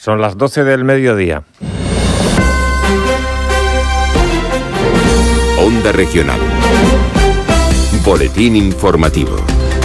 Son las 12 del mediodía. Onda Regional. Boletín informativo.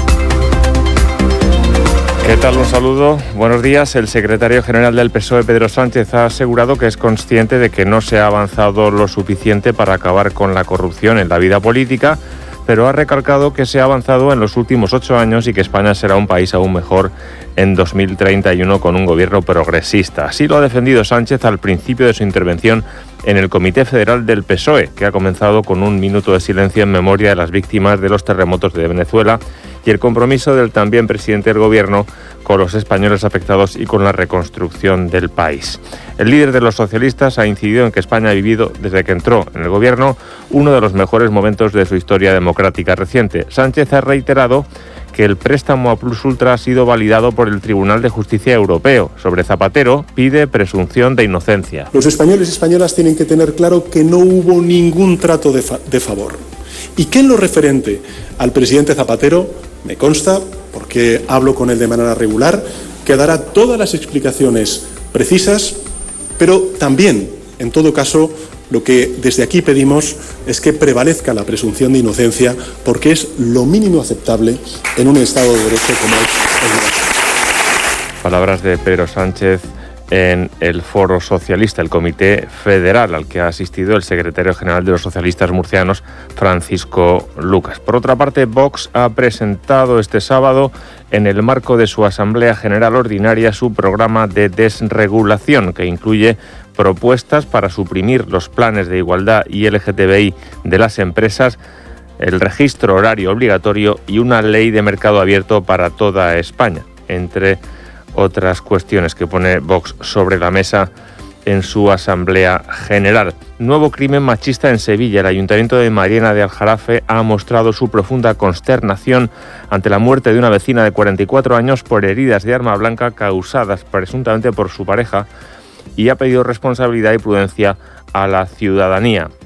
¿Qué tal? Un saludo. Buenos días. El secretario general del PSOE, Pedro Sánchez, ha asegurado que es consciente de que no se ha avanzado lo suficiente para acabar con la corrupción en la vida política, pero ha recalcado que se ha avanzado en los últimos 8 años y que España será un país aún mejor en 2031 con un gobierno progresista. Así lo ha defendido Sánchez al principio de su intervención en el Comité Federal del PSOE, que ha comenzado con un minuto de silencio en memoria de las víctimas de los terremotos de Venezuela y el compromiso del también presidente del Gobierno con los españoles afectados y con la reconstrucción del país. El líder de los socialistas ha incidido en que España ha vivido, desde que entró en el Gobierno, uno de los mejores momentos de su historia democrática reciente. Sánchez ha reiterado que el préstamo a Plus Ultra ha sido validado por el Tribunal de Justicia Europeo. Sobre Zapatero, pide presunción de inocencia. Los españoles y españolas tienen que tener claro que no hubo ningún trato de favor. Y que en lo referente al presidente Zapatero, me consta, porque hablo con él de manera regular, que dará todas las explicaciones precisas, pero también, en todo caso, lo que desde aquí pedimos es que prevalezca la presunción de inocencia, porque es lo mínimo aceptable en un Estado de Derecho como es el nuestro. Palabras de Pedro Sánchez en el Foro Socialista, el Comité Federal, al que ha asistido el secretario general de los socialistas murcianos, Francisco Lucas. Por otra parte, Vox ha presentado este sábado, en el marco de su Asamblea General Ordinaria, su programa de desregulación, que incluye propuestas para suprimir los planes de igualdad y LGTBI de las empresas, el registro horario obligatorio y una ley de mercado abierto para toda España, entre otras cuestiones que pone Vox sobre la mesa en su Asamblea General. Nuevo crimen machista en Sevilla. El Ayuntamiento de Mariena de Aljarafe ha mostrado su profunda consternación ante la muerte de una vecina de 44 años por heridas de arma blanca causadas presuntamente por su pareja y ha pedido responsabilidad y prudencia a la ciudadanía.